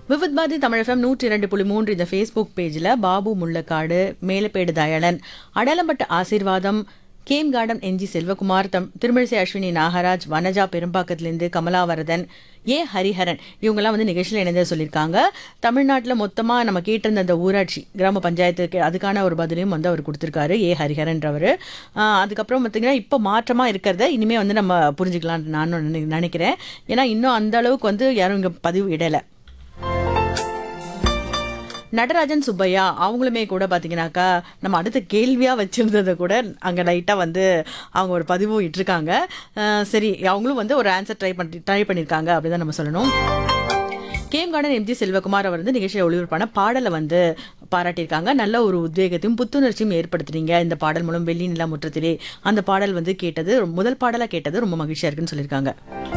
Vividh Bharathi Tamil FM 102.3 இந்த Facebook பேஜில் பாபு முள்ளக்காடு, மேலப்பேடு தயாளன், அடலம்பட்டு ஆசீர்வாதம், game garden NG Selvakumar, Thirumazhisai Ashwini Nagaraj, Vanaja பெரும்பாக்கத்திலிருந்து Kamalavaradan, Hariharan இவங்கெல்லாம் வந்து நிகழ்ச்சியில் இணைந்து சொல்லியிருக்காங்க. தமிழ்நாட்டில் மொத்தமாக நம்ம கேட்டிருந்த அந்த ஊராட்சி கிராம பஞ்சாயத்துக்கு அதுக்கான ஒரு பதிலையும் வந்து அவர் கொடுத்துருக்காரு, ஹரிஹரன்றவர். அதுக்கப்புறம் பார்த்தீங்கன்னா இப்போ மாற்றமாக இருக்கிறத இனிமேல் வந்து நம்ம புரிஞ்சுக்கலான்னு நான் நினைக்கிறேன். ஏன்னா இன்னும் அந்த அளவுக்கு வந்து யாரும் இங்கே பதிவு இடலை. நடராஜன் சுப்பையா அவங்களுமே கூட பார்த்தீங்கன்னாக்கா நம்ம அடுத்த கேள்வியாக வச்சுருந்ததை கூட அங்கே லைட்டாக வந்து அவங்க ஒரு பதிவும் இட்டிருக்காங்க. சரி, அவங்களும் வந்து ஒரு ஆன்சர் ட்ரை பண்ணியிருக்காங்க அப்படி தான் நம்ம சொல்லணும். கேம் கார்டன் எம்ஜி செல்வகுமார் அவர் வந்து நிகழ்ச்சியில் ஒளிபரப்பான பாடலை வந்து பாராட்டியிருக்காங்க. நல்ல ஒரு உத்வேகத்தையும் புத்துணர்ச்சியும் ஏற்படுத்துறீங்க இந்த பாடல் மூலம், வெள்ளி நிலா முற்றத்திலே அந்த பாடல் வந்து கேட்டது, முதல் பாடலாக கேட்டது ரொம்ப மகிழ்ச்சியாக இருக்குன்னு சொல்லியிருக்காங்க.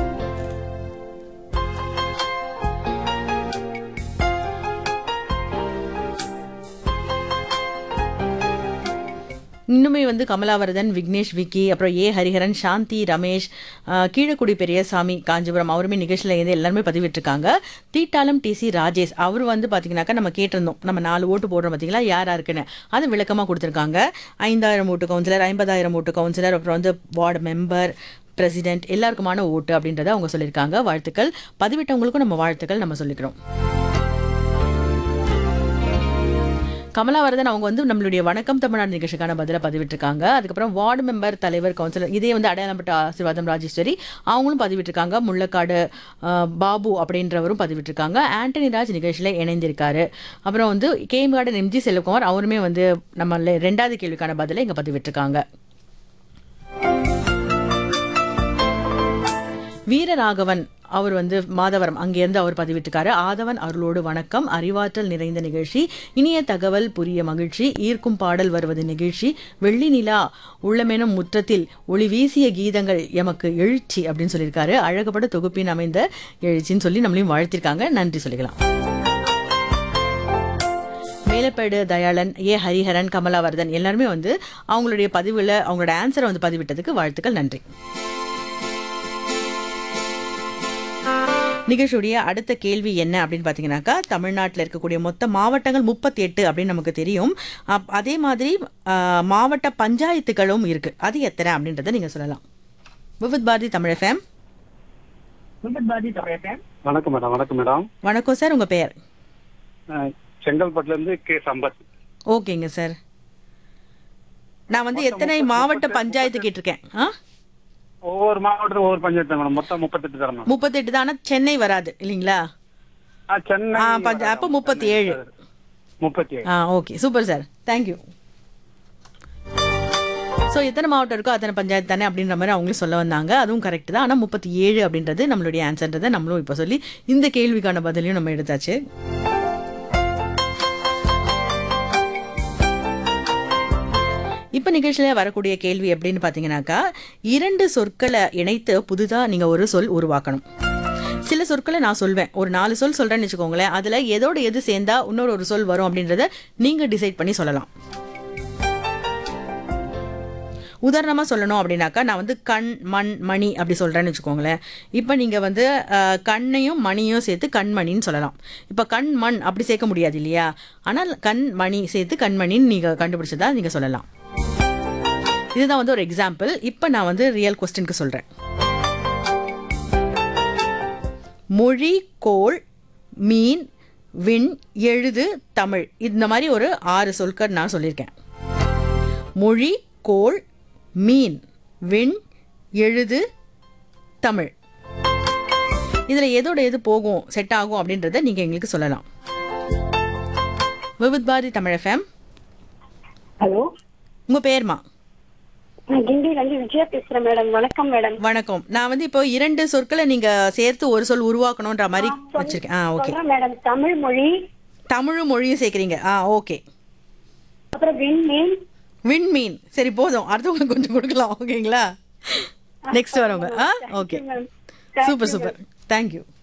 இன்னுமே வந்து கமலாவரதன், விக்னேஷ், விக்கி, அப்புறம் ஹரிஹரன், சாந்தி, ரமேஷ், கீழக்குடி பெரியசாமி காஞ்சிபுரம் அவருமே நிகழ்ச்சியில் இருந்து எல்லாருமே பதிவிட்டிருக்காங்க. தீட்டாலம் டிசி ராஜேஷ் அவர் வந்து பார்த்தீங்கன்னாக்கா நம்ம கேட்டிருந்தோம், நம்ம 4 ஓட்டு போடுறோம் பார்த்தீங்களா யார் இருக்குன்னு, அது விளக்கமாக கொடுத்துருக்காங்க. 5000 ஓட்டு கவுன்சிலர், 50,000 ஓட்டு கவுன்சிலர், அப்புறம் வந்து வார்டு மெம்பர், பிரசிடென்ட் எல்லாருக்குமான ஓட்டு அப்படின்றத அவங்க சொல்லியிருக்காங்க. வாழ்த்துக்கள் பதிவிட்டவங்களுக்கும் நம்ம வாழ்த்துக்கள் நம்ம சொல்லிக்கிறோம். கமலாவரதன் அவங்க வந்து நம்மளுடைய வணக்கம் தமிழ்நாடு நிகழ்ச்சிக்கான பதிலை பதிவிட்டிருக்காங்க. அதுக்கப்புறம் வார்டு மெம்பர், தலைவர், கவுன்சிலர் இதே வந்து அடையாளப்பட்ட ஆசீர்வாதம் ராஜேஸ்வரி அவங்களும் பதிவிட்டிருக்காங்க. முள்ளக்காடு பாபு அப்படின்றவரும் பதிவிட்டிருக்காங்க. ஆண்டனி ராஜ் நிகழ்ச்சியில் இணைந்திருக்காரு. அப்புறம் வந்து கேம் கார்டன் எம்ஜி செல்வகுமார் அவருமே வந்து நம்ம 2வது கேள்விக்கான பதிலை இங்கே பதிவிட்டிருக்காங்க. வீரராகவன் அவர் வந்து மாதவரம் அங்கேருந்து அவர் பதிவிட்டிருக்காரு. ஆதவன் அருளோடு வணக்கம், அறிவாற்றல் நிறைந்த நிகழ்ச்சி, இனிய தகவல், புரிய மகிழ்ச்சி, ஈர்க்கும் பாடல் வருவது நிகழ்ச்சி, வெள்ளி நிலா உள்ளமெனும் முற்றத்தில் ஒளி வீசிய கீதங்கள் எமக்கு எழுச்சி அப்படின்னு சொல்லியிருக்காரு. அழகப்பட தொகுப்பின் அமைந்த எழுச்சின்னு சொல்லி நம்மளையும் வாழ்த்திருக்காங்க. நன்றி சொல்லிக்கலாம். மேலப்பேடு தயாளன், ஹரிஹரன், கமலாவர்தன் எல்லாருமே வந்து அவங்களுடைய பதிவில் அவங்களோட ஆன்சரை வந்து பதிவிட்டதுக்கு வாழ்த்துக்கள், நன்றி. நிகழ்ச்சியுடைய அடுத்த கேள்வி என்ன அப்படின்னு பார்த்தீங்கன்னாக்கா, தமிழ்நாட்டில் இருக்கக்கூடிய மொத்த மாவட்டங்கள் 38 அப்படின்னு நமக்கு தெரியும். அதே மாதிரி மாவட்ட பஞ்சாயத்துகளும் இருக்கு, அது எத்தனை அப்படின்றத நீங்க சொல்லலாம். விவித் பாரதி தமிழ் எஃப்எம். வணக்கம் மேடம். வணக்கம் மேடம். வணக்கம் சார், உங்க பெயர்? செங்கல்பட்டுல இருந்து கே சம்பத். ஓகேங்க சார், நான் வந்து எத்தனை மாவட்ட பஞ்சாயத்து கேட்டிருக்கேன். ஒவ்வொரு மாவட்டத்தில் ஒவ்வொரு பஞ்சாயத்து மேடம். மொத்தம் 38 தரணும். 38 தான், ஆனால் சென்னை வராது இல்லைங்களா? சென்னை அப்போ 37. 37. Okay, super sir, thank you. So எத்தனை மாவட்டம் இருக்கோ அத்தனை பஞ்சாயத்து தானே அப்படின்ற மாதிரி அவங்களும் சொல்ல வந்தாங்க. அதுவும் கரெக்ட் தான். ஆனால் 37 அப்படின்றது நம்மளுடைய ஆன்சர்ன்றதை நம்மளும் இப்போ சொல்லி இந்த கேள்விக்கான பதிலையும் நம்ம எடுத்தாச்சு. இப்போ நிகழ்ச்சியில் வரக்கூடிய கேள்வி எப்படின்னு பார்த்தீங்கன்னாக்கா, 2 சொற்களை இணைத்து புதுதாக நீங்கள் ஒரு சொல் உருவாக்கணும். சில சொற்களை நான் சொல்வேன், ஒரு 4 சொல் சொல்கிறேன்னு வச்சுக்கோங்களேன். அதில் எதோட எது சேர்ந்தா இன்னொரு ஒரு சொல் வரும் அப்படின்றத நீங்கள் டிசைட் பண்ணி சொல்லலாம். உதாரணமாக சொல்லணும் அப்படின்னாக்கா, நான் வந்து கண், மண், மணி அப்படி சொல்கிறேன்னு வச்சுக்கோங்களேன். இப்போ நீங்கள் வந்து கண்ணையும் மணியும் சேர்த்து கண்மணின்னு சொல்லலாம். இப்போ கண், மண் அப்படி சேர்க்க முடியாது இல்லையா? ஆனால் கண், மணி சேர்த்து கண்மணின்னு நீங்கள் கண்டுபிடிச்சதா நீங்கள் சொல்லலாம். இதுதான் வந்து ஒரு எக்ஸாம்பிள். இப்போ நான் வந்து ரியல் கொஸ்டினுக்கு சொல்கிறேன். மொழி, கோள், மீன், விண், எழுது, தமிழ் இந்த மாதிரி ஒரு 6 சொற்கள் நான் சொல்லியிருக்கேன். மொழி, கோள், மீன், விண், எழுது, தமிழ் இதில் எதோட எது போகும், செட் ஆகும் அப்படின்றத நீங்கள் எங்களுக்கு சொல்லலாம். விவித் பாரதி தமிழ் எஃப்எம். ஹலோ, உங்கள் பேர்மா? விஜயா பேசுறேன் மேடம். வணக்கம் மேடம். வணக்கம். நான் வந்து இப்போ 2 சொற்களை நீங்க சேர்த்து ஒரு சொல் உருவாக்கணும்ன்ற மாதிரி வச்சிருக்கேன். Okay madam. தமிழ் மொழி, தமிழும் மொழியும் சேர்க்குறீங்க. ஓகே. அப்புறம் விண்மீன். விண்மீன் சரி போதும், அடுத்தவங்களுக்கு கொஞ்சம் கொடுக்கலாம். ஓகேங்களா? நெக்ஸ்ட் வரவங்க. Okay, super super, thank you.